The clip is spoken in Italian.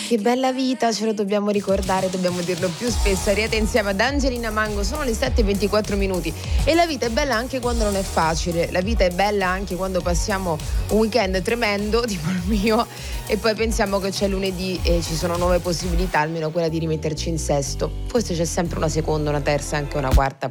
Che bella vita, ce lo dobbiamo ricordare, dobbiamo dirlo più spesso. Ariete insieme ad Angelina Mango, sono le 7:24 minuti. E la vita è bella anche quando non è facile. La vita è bella anche quando passiamo un weekend tremendo, tipo il mio, e poi pensiamo che c'è lunedì e ci sono nuove possibilità, almeno quella di rimetterci in sesto. Forse c'è sempre una seconda, una terza, anche una quarta